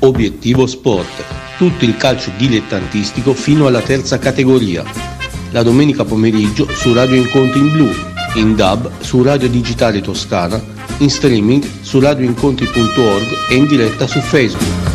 Obiettivo Sport, tutto il calcio dilettantistico fino alla terza categoria. La domenica pomeriggio su Radio Incontri in Blu, in DAB su Radio Digitale Toscana, in streaming su radioincontri.org e in diretta su Facebook.